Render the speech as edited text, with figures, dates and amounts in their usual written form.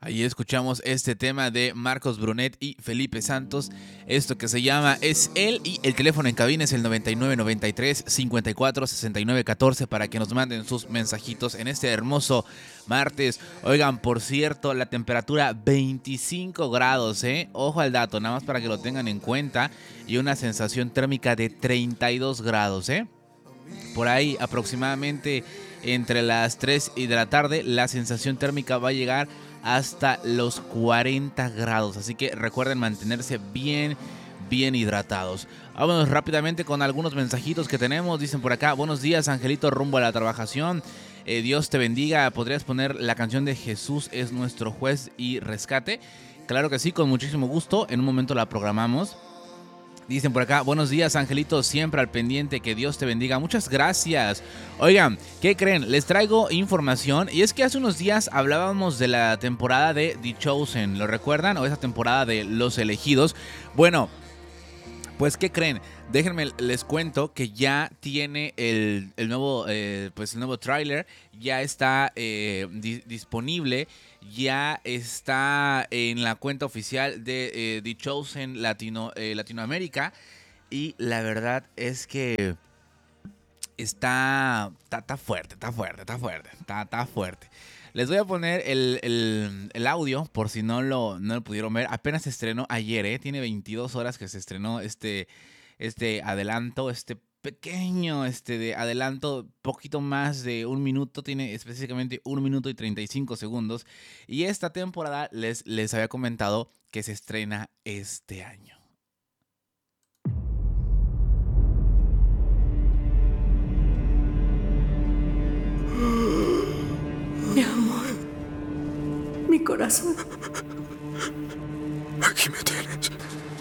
Ahí escuchamos este tema de Marcos Brunet y Felipe Santos. Esto que se llama Es Él, y el teléfono en cabina es el 9993-546914 para que nos manden sus mensajitos en este hermoso martes. Oigan, por cierto, la temperatura 25 grados, ¿eh? Ojo al dato, nada más para que lo tengan en cuenta. Y una sensación térmica de 32 grados, ¿eh? Por ahí aproximadamente entre las 3 y de la tarde la sensación térmica va a llegar hasta los 40 grados. Así que recuerden mantenerse bien hidratados. Vámonos rápidamente con algunos mensajitos que tenemos. Dicen por acá: buenos días, Angelito, rumbo a la trabajación. Dios te bendiga. ¿Podrías poner la canción de Jesús es nuestro juez y rescate? Claro que sí, con muchísimo gusto. En un momento la programamos. Dicen por acá: buenos días, Angelito, siempre al pendiente, que Dios te bendiga. Muchas gracias. Oigan, ¿qué creen? Les traigo información, y es que hace unos días hablábamos de la temporada de The Chosen, ¿lo recuerdan? O esa temporada de Los Elegidos. Bueno, pues, ¿qué creen? Déjenme, les cuento que ya tiene el nuevo tráiler, ya está disponible, ya está en la cuenta oficial de The Chosen Latinoamérica, y la verdad es que está fuerte, está fuerte. Les voy a poner el audio por si no lo pudieron ver. Apenas se estrenó ayer, tiene 22 horas que se estrenó este adelanto, este pequeño de adelanto, poquito más de un minuto, tiene específicamente 1 minuto y 35 segundos. Y esta temporada les había comentado que se estrena este año. Mi amor, mi corazón. Aquí me tienes.